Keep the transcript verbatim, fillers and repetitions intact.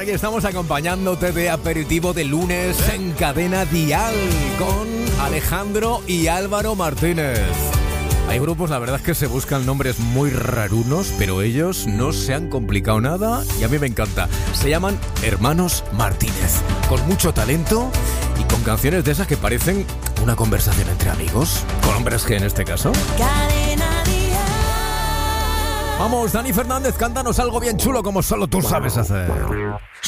aquí estamos acompañándote de aperitivo de lunes en Cadena Dial con Alejandro y Álvaro Martínez. Hay grupos, la verdad es que se buscan nombres muy rarunos, pero ellos no se han complicado nada y a mí me encanta. Se llaman Hermanos Martínez, con mucho talento y con canciones de esas que parecen una conversación entre amigos, con hombres que en este caso. Cadena Dial. Vamos, Dani Fernández, cántanos algo bien chulo como solo tú sabes hacer.